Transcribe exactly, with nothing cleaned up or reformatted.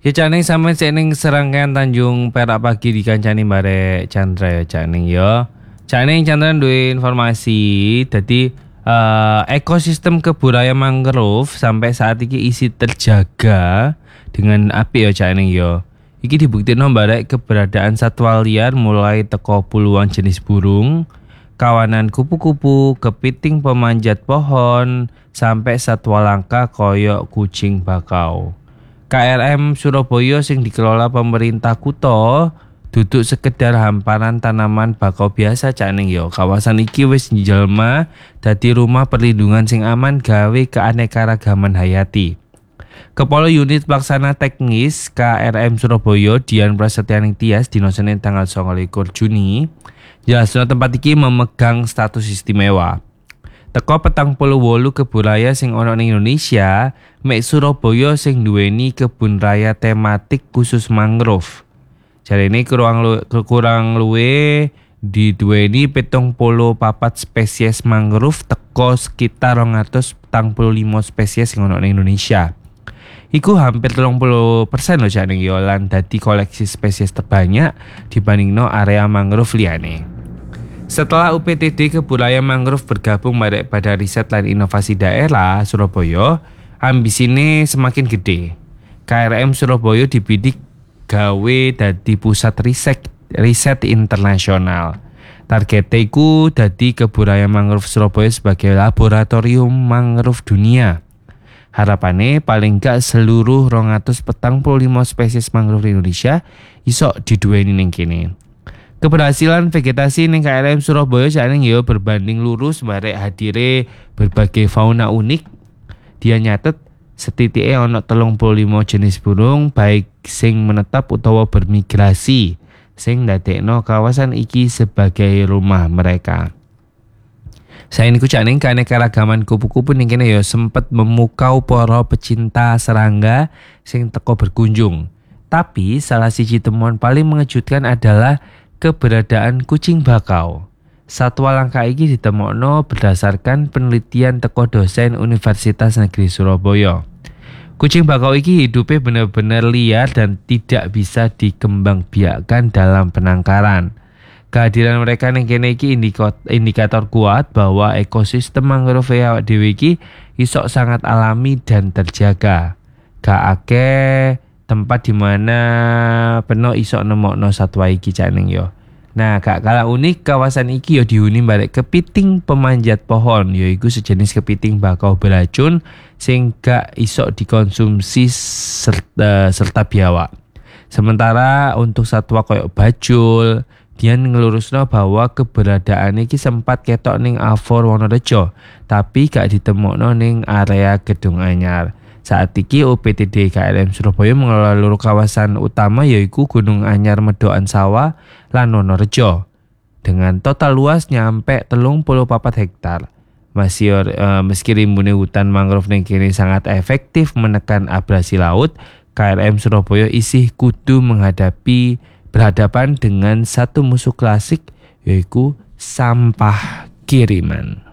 Ya Caning sampean sik ning serangkaian Tanjung Perak pagi dikancani bare Chandra ya Caning ya. Caning Chandra duwe informasi dadi uh, ekosistem kebun raya mangrove sampai saat ini isi terjaga dengan apik ya Caning ya. Iki dibuktikan bare keberadaan satwa liar mulai teko puluhan jenis burung, kawanan kupu-kupu, kepiting pemanjat pohon, sampai satwa langka koyok kucing bakau. K R M Surabaya sing dikelola pemerintah kutha duduk sekedar hamparan tanaman bakau biasa Caning yo. Kawasan iki wis njelma dadi rumah perlindungan sing aman gawe keanekaragaman hayati. Kepala Unit Pelaksana Teknis K R M Surabaya Dian Prasetyaning Tias dina Senin tanggal sanga likur Juni jelasno tempat iki memegang status istimewa. Teko petang puluh wolu kebun raya sing ana ning Indonesia, mek Surabaya sing duweni kebun raya tematik khusus mangrove. Jarene kurang lu, kurang luwe diduweni pitung puluh papat spesies mangrove teko sekitar rong atus petang puluh lima spesies sing ana ning Indonesia. Iku hampir telung puluh persen lho jane yo lan dadi koleksi spesies terbanyak dibandingno area mangrove liyane. Setelah U P T D Kebun Raya Mangrove bergabung pada Badan Riset dan Inovasi Daerah Surabaya, ambisine semakin gede. K R M Surabaya dibidik gawe dadi pusat riset riset internasional. Targetnya iku dadi Kebun Raya Mangrove Surabaya sebagai laboratorium mangrove dunia. Harapannya paling gak seluruh rong atus petang puluh lima spesies mangrove di Indonesia iso diduweni ning kene. Keberhasilan vegetasi ning K R M Surabaya saking yo berbanding lurus barek hadire berbagai fauna unik. Dia nyatet setitike ana telung puluh lima jenis burung baik sing menetap utawa bermigrasi sing ndadekno kawasan iki sebagai rumah mereka. Saen iku caning keanekaragaman kupu-kupu ning kene yo sempet memukau para pecinta serangga sing teko berkunjung. Tapi salah siji temuan paling mengejutkan adalah keberadaan kucing bakau. Satwa langka iki ditemokno berdasarkan penelitian teko dosen Universitas Negeri Surabaya. Kucing bakau iki hidupnya benar-benar liar dan tidak bisa dikembangbiakkan dalam penangkaran. Kehadiran mereka ning kene iki indikator kuat bahwa ekosistem mangrove awak dhewe iki iso sangat alami dan terjaga. Gak akeh tempat di mana penuh iso nemokno satwa iki caning yo. Nah, gak kalah unik kawasan iki yo dihuni barek kepiting pemanjat pohon, yaiku sejenis kepiting bakau beracun sing gak iso dikonsumsi serta, serta biawak. Sementara untuk satwa koyok bajul, dia ngelurusno bahwa keberadaan iki sempat ketok ning Avor Wonorejo, tapi gak ditemokno ning area Gedung Anyar. Saat iki U P T D K R M Surabaya mengelola loro kawasan utama yaitu Gunung Anyar Medokan Sawah lan Wonorejo dengan total luas nyampe telung puluh papat hektar. Masih uh, meski rimbune hutan mangrove ning kene sangat efektif menekan abrasi laut, K R M Surabaya isih kudu menghadapi berhadapan dengan satu musuh klasik yaitu sampah kiriman.